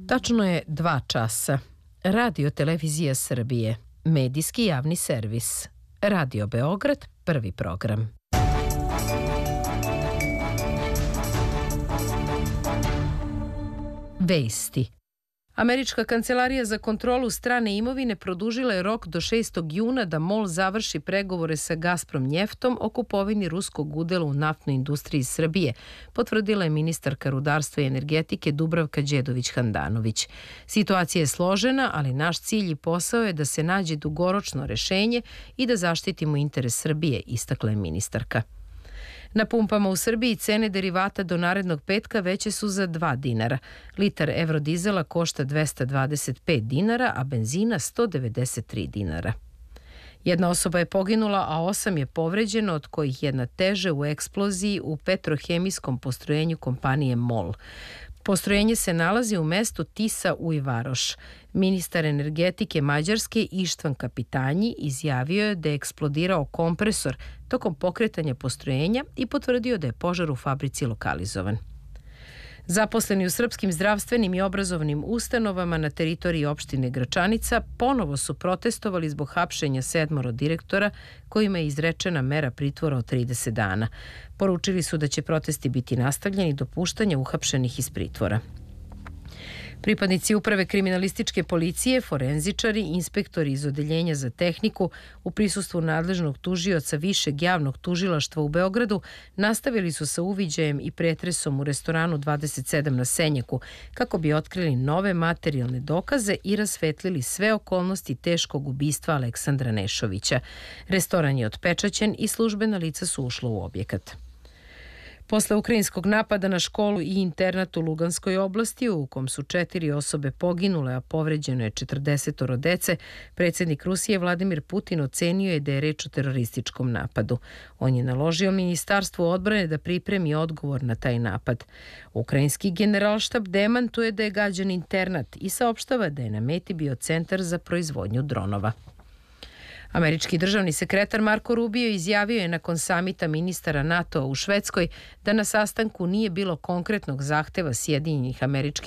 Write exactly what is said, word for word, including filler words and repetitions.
Tačno je dva časa. Radio Televizija Srbije, medijski javni servis. Radio Beograd, prvi program. Vesti. Američka kancelarija za kontrolu strane imovine produžila je rok do šestog juna da MOL završi pregovore sa Gazprom njeftom o kupovini ruskog udela u naftnoj industriji Srbije, potvrdila je ministarka rudarstva i energetike Dubravka Đedović-Handanović. Situacija je složena, ali naš cilj i posao je da se nađe dugoročno rešenje i da zaštitimo interes Srbije, istakla je ministarka. Na pumpama u Srbiji cene derivata do narednog petka veće su za dva dinara. Litar evrodizela košta dvesta dvadeset pet dinara, a benzina sto devedeset tri dinara. Jedna osoba je poginula, a osam je povređeno, od kojih jedna teže u eksploziji u petrohemijskom postrojenju kompanije MOL. Postrojenje se nalazi u mestu Tisa u Ivaroš. Ministar energetike Mađarske Ištvan Kapitanji izjavio je da je eksplodirao kompresor tokom pokretanja postrojenja i potvrdio da je požar u fabrici lokalizovan. Zaposleni u srpskim zdravstvenim i obrazovnim ustanovama na teritoriji opštine Gračanica ponovo su protestovali zbog hapšenja sedmoro direktora kojima je izrečena mera pritvora od trideset dana. Poručili su da će protesti biti nastavljeni do puštanja uhapšenih iz pritvora. Pripadnici uprave kriminalističke policije, forenzičari, inspektori iz Odeljenja za tehniku u prisustvu nadležnog tužioca Višeg javnog tužilaštva u Beogradu nastavili su sa uviđajem i pretresom u restoranu dvadeset sedam na Senjaku kako bi otkrili nove materijalne dokaze i rasvetlili sve okolnosti teškog ubistva Aleksandra Nešovića. Restoran je otpečaćen i službena lica su ušla u objekat. Posle ukrajinskog napada na školu i internat u Luganskoj oblasti, u kom su četiri osobe poginule, a povređeno je četrdesetoro dece, predsjednik Rusije Vladimir Putin ocenio je da je reč o terorističkom napadu. On je naložio Ministarstvu odbrane da pripremi odgovor na taj napad. Ukrajinski generalštab demantuje da je gađan internat i saopštava da je na meti bio centar za proizvodnju dronova. Američki državni sekretar Marko Rubio izjavio je nakon samita ministara NATO-a u Švedskoj da na sastanku nije bilo konkretnog zahteva Sjedinjenih Američkih